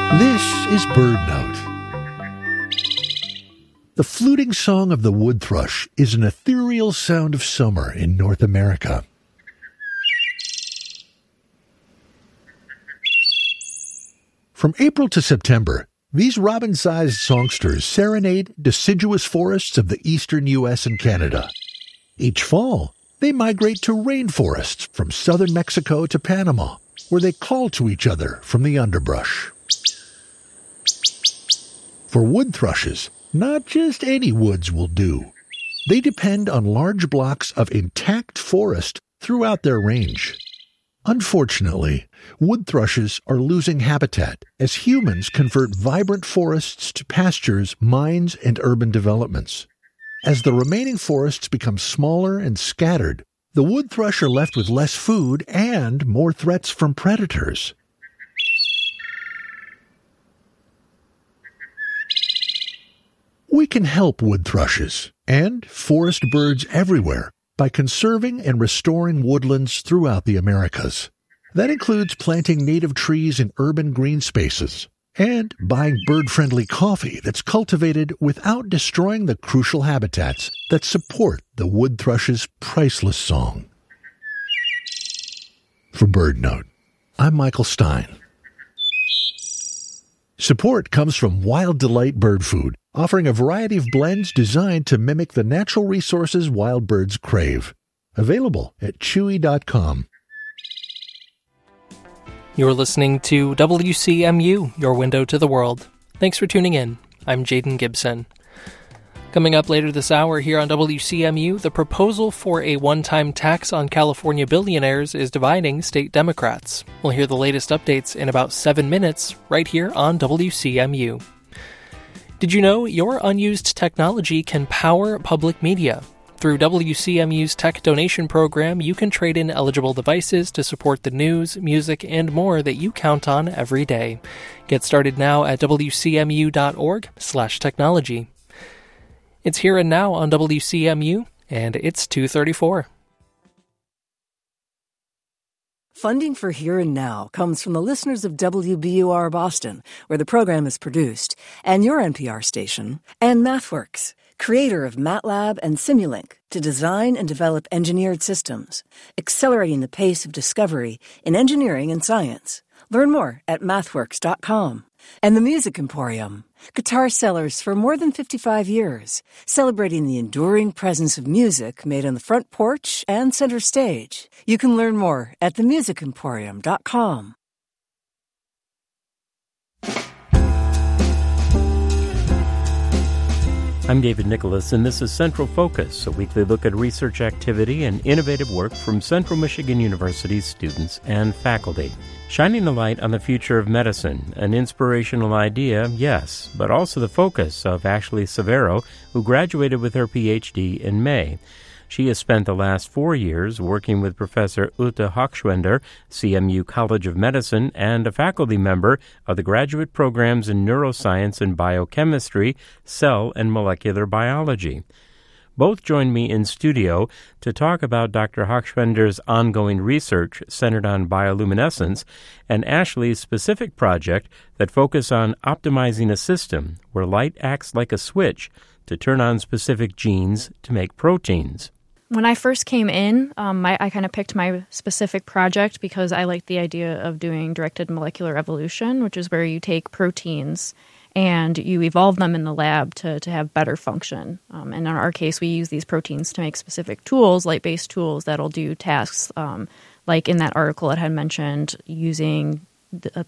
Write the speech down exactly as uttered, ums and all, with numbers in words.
This is Bird Note. The fluting song of the wood thrush is an ethereal sound of summer in North America. From April to September, these robin-sized songsters serenade deciduous forests of the eastern U S and Canada. Each fall, they migrate to rainforests from southern Mexico to Panama, where they call to each other from the underbrush. For wood thrushes, not just any woods will do. They depend on large blocks of intact forest throughout their range. Unfortunately, wood thrushes are losing habitat as humans convert vibrant forests to pastures, mines, and urban developments. As the remaining forests become smaller and scattered, the wood thrush are left with less food and more threats from predators. We can help wood thrushes and forest birds everywhere by conserving and restoring woodlands throughout the Americas. That includes planting native trees in urban green spaces and buying bird-friendly coffee that's cultivated without destroying the crucial habitats that support the wood thrush's priceless song. For Bird Note, I'm Michael Stein. Support comes from Wild Delight Bird Food, offering a variety of blends designed to mimic the natural resources wild birds crave. Available at chewy dot com. You're listening to W C M U, your window to the world. Thanks for tuning in. I'm Jaden Gibson. Coming up later this hour here on W C M U, the proposal for a one-time tax on California billionaires is dividing state Democrats. We'll hear the latest updates in about seven minutes right here on W C M U. Did you know your unused technology can power public media? Through W C M U's Tech Donation Program, you can trade in eligible devices to support the news, music, and more that you count on every day. Get started now at W C M U dot org slash technology. It's Here and Now on W C M U, and it's two thirty-four. Funding for Here and Now comes from the listeners of W B U R Boston, where the program is produced, and your N P R station, and MathWorks, creator of MATLAB and Simulink, to design and develop engineered systems, accelerating the pace of discovery in engineering and science. Learn more at mathworks dot com. And the Music Emporium, guitar sellers for more than fifty-five years, celebrating the enduring presence of music made on the front porch and center stage. You can learn more at the music emporium dot com. I'm David Nicholas, and this is Central Focus, a weekly look at research activity and innovative work from Central Michigan University's students and faculty. Shining a light on the future of medicine, an inspirational idea, yes, but also the focus of Ashley Severo, who graduated with her P H D in May. She has spent the last four years working with Professor Ute Hochschwender, C M U College of Medicine, and a faculty member of the graduate programs in neuroscience and biochemistry, cell and molecular biology. Both joined me in studio to talk about Doctor Hochschwender's ongoing research centered on bioluminescence and Ashley's specific project that focus on optimizing a system where light acts like a switch to turn on specific genes to make proteins. When I first came in, um, my, I kind of picked my specific project because I liked the idea of doing directed molecular evolution, which is where you take proteins and you evolve them in the lab to, to have better function. Um, and in our case, we use these proteins to make specific tools, light-based tools, that'll do tasks um, like in that article it had mentioned using the,